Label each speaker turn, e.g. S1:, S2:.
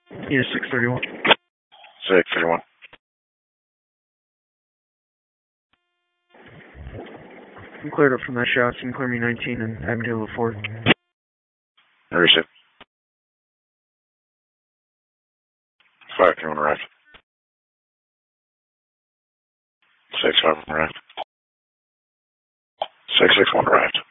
S1: Yeah, 631.
S2: 631.
S1: I'm cleared up from that shot. You can clear me 19 and Avondale Ford.
S2: Receive. 531 arrived. 651 arrived. 661 arrived.